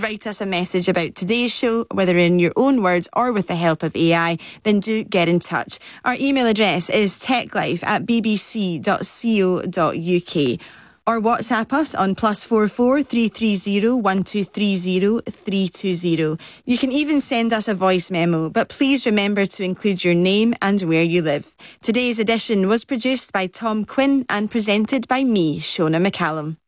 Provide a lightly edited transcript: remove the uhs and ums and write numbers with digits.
write us a message about today's show, whether in your own words or with the help of AI, then do get in touch. Our email address is techlife@bbc.co.uk. Or WhatsApp us on +44 330 1230 320. You can even send us a voice memo, but please remember to include your name and where you live. Today's edition was produced by Tom Quinn and presented by me, Shona McCallum.